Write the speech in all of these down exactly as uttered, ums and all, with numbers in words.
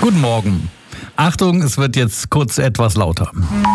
Guten Morgen. Achtung, es wird jetzt kurz etwas lauter.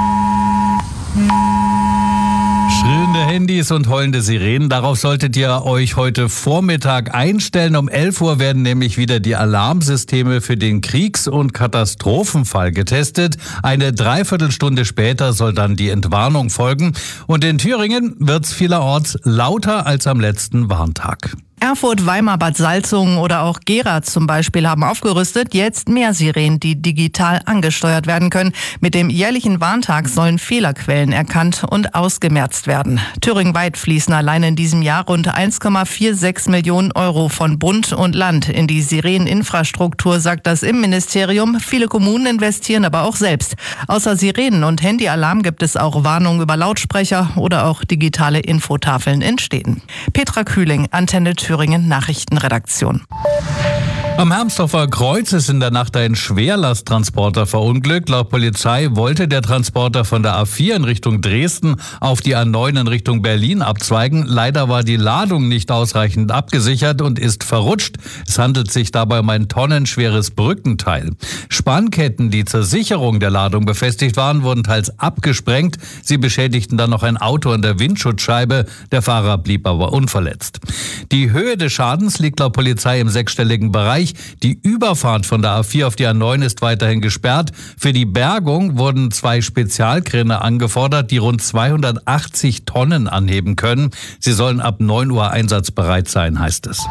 Schrillende Handys und heulende Sirenen, darauf solltet ihr euch heute Vormittag einstellen. Um elf Uhr werden nämlich wieder die Alarmsysteme für den Kriegs- und Katastrophenfall getestet. Eine Dreiviertelstunde später soll dann die Entwarnung folgen. Und in Thüringen wird's vielerorts lauter als am letzten Warntag. Erfurt, Weimar, Bad Salzungen oder auch Gera zum Beispiel haben aufgerüstet. Jetzt mehr Sirenen, die digital angesteuert werden können. Mit dem jährlichen Warntag sollen Fehlerquellen erkannt und ausgemerzt werden. Thüringenweit fließen allein in diesem Jahr rund eins Komma sechsundvierzig Millionen Euro von Bund und Land in die Sireneninfrastruktur, sagt das Innenministerium. Viele Kommunen investieren aber auch selbst. Außer Sirenen und Handyalarm gibt es auch Warnungen über Lautsprecher oder auch digitale Infotafeln in Städten. Petra Kühling, Antenne Thüringen Nachrichtenredaktion. Am Hermsdorfer Kreuz ist in der Nacht ein Schwerlasttransporter verunglückt. Laut Polizei wollte der Transporter von der A vier in Richtung Dresden auf die A neun in Richtung Berlin abzweigen. Leider war die Ladung nicht ausreichend abgesichert und ist verrutscht. Es handelt sich dabei um ein tonnenschweres Brückenteil. Spannketten, die zur Sicherung der Ladung befestigt waren, wurden teils abgesprengt. Sie beschädigten dann noch ein Auto an der Windschutzscheibe. Der Fahrer blieb aber unverletzt. Die Höhe des Schadens liegt laut Polizei im sechsstelligen Bereich. Die Überfahrt von der A vier auf die A neun ist weiterhin gesperrt. Für die Bergung wurden zwei Spezialkräne angefordert, die rund zweihundertachtzig Tonnen anheben können. Sie sollen ab neun Uhr einsatzbereit sein, heißt es.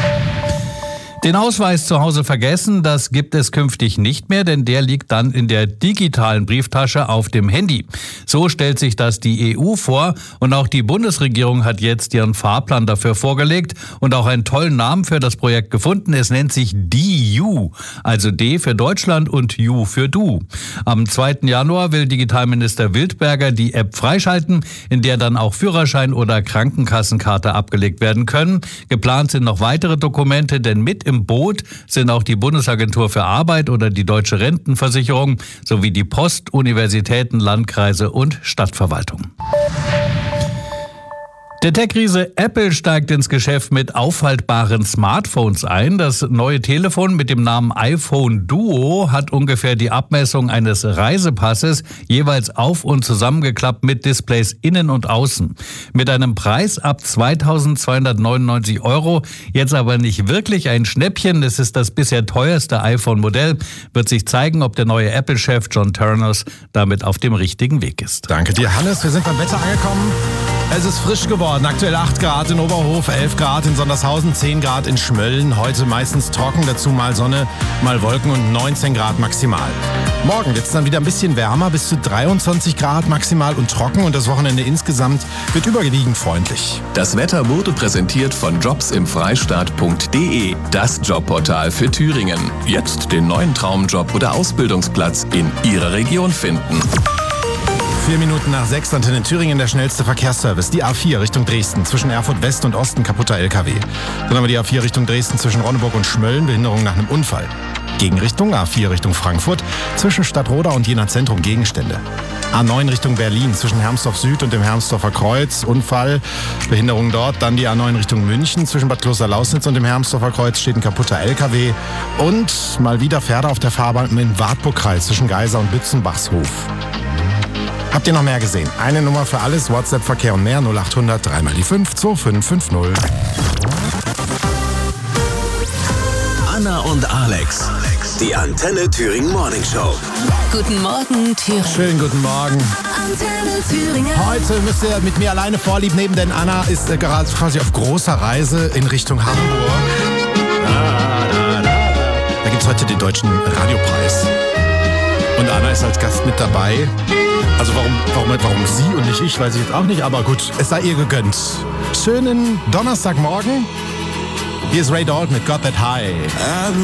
Den Ausweis zu Hause vergessen, das gibt es künftig nicht mehr, denn der liegt dann in der digitalen Brieftasche auf dem Handy. So stellt sich das die E U vor und auch die Bundesregierung hat jetzt ihren Fahrplan dafür vorgelegt und auch einen tollen Namen für das Projekt gefunden. Es nennt sich D U, also D für Deutschland und U für Du. Am zweiten Januar will Digitalminister Wildberger die App freischalten, in der dann auch Führerschein oder Krankenkassenkarte abgelegt werden können. Geplant sind noch weitere Dokumente, denn mit im Boot sind auch die Bundesagentur für Arbeit oder die Deutsche Rentenversicherung sowie die Post, Universitäten, Landkreise und Stadtverwaltung. Der Tech-Riese Apple steigt ins Geschäft mit auffaltbaren Smartphones ein. Das neue Telefon mit dem Namen iPhone Duo hat ungefähr die Abmessung eines Reisepasses, jeweils auf- und zusammengeklappt mit Displays innen und außen. Mit einem Preis ab zweitausendzweihundertneunundneunzig Euro, jetzt aber nicht wirklich ein Schnäppchen. Es ist das bisher teuerste iPhone-Modell. Wird sich zeigen, ob der neue Apple-Chef John Ternus damit auf dem richtigen Weg ist. Danke dir, Hannes. Wir sind beim Wetter angekommen. Es ist frisch geworden. Aktuell acht Grad in Oberhof, elf Grad in Sondershausen, zehn Grad in Schmölln. Heute meistens trocken, dazu mal Sonne, mal Wolken und neunzehn Grad maximal. Morgen wird es dann wieder ein bisschen wärmer, bis zu dreiundzwanzig Grad maximal und trocken. Und das Wochenende insgesamt wird überwiegend freundlich. Das Wetter wurde präsentiert von jobs im freistaat punkt de, das Jobportal für Thüringen. Jetzt den neuen Traumjob oder Ausbildungsplatz in Ihrer Region finden. Vier Minuten nach sechs, Antenne Thüringen, der schnellste Verkehrsservice. Die A vier Richtung Dresden, zwischen Erfurt West und Osten kaputter L K W. Dann haben wir die A vier Richtung Dresden, zwischen Ronneburg und Schmölln, Behinderung nach einem Unfall. Gegenrichtung A vier Richtung Frankfurt, zwischen Stadtroda und Jena Zentrum Gegenstände. A neun Richtung Berlin, zwischen Hermsdorf Süd und dem Hermsdorfer Kreuz, Unfall, Behinderung dort. Dann die A neun Richtung München, zwischen Bad Kloster-Lausnitz und dem Hermsdorfer Kreuz steht ein kaputter L K W. Und mal wieder Pferde auf der Fahrbahn im Wartburgkreis, zwischen Geiser und Bützenbachshof. Habt ihr noch mehr gesehen? Eine Nummer für alles, WhatsApp-Verkehr und mehr, null achthundert drei mal die fünf zwei fünf fünf null. Anna und Alex, die Antenne Thüringen Morning Show. Guten Morgen, Thüringen. Schönen guten Morgen. Antenne Thüringen. Heute müsst ihr mit mir alleine Vorlieb nehmen, denn Anna ist äh, gerade quasi auf großer Reise in Richtung Hamburg. Da gibt es heute den Deutschen Radiopreis. Und Anna ist als Gast mit dabei. Also warum, warum, warum sie und nicht ich, weiß ich jetzt auch nicht, aber gut, es sei ihr gegönnt. Schönen Donnerstagmorgen. Hier ist Ray Dalton mit Got That High.